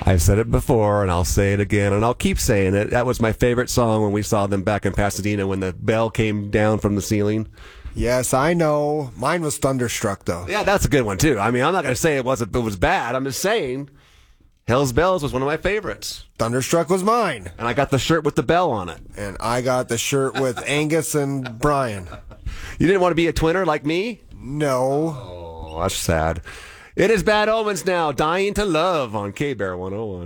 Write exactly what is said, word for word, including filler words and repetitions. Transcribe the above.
I've said it before, and I'll say it again, and I'll keep saying it. That was my favorite song when we saw them back in Pasadena when the bell came down from the ceiling. Yes, I know. Mine was Thunderstruck, though. Yeah, that's a good one, too. I mean, I'm not going to say it wasn't, it was bad. I'm just saying Hell's Bells was one of my favorites. Thunderstruck was mine. And I got the shirt with the bell on it. And I got the shirt with Angus and Brian. You didn't want to be a twinner like me? No. Oh, that's sad. It is Bad Omens now. Dying to Love on K-Bear one oh one.